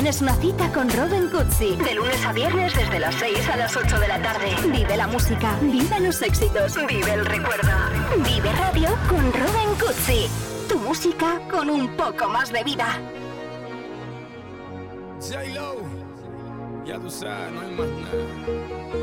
tienes una cita con Robin Cutsi. De lunes a viernes desde las 6 a las 8 de la tarde. Vive la música, vive los éxitos, vive el recuerdo. Vive radio con Robin Cutsi. Tu música con un poco más de vida. J-Lo, ya tú sabes, no hay más nada.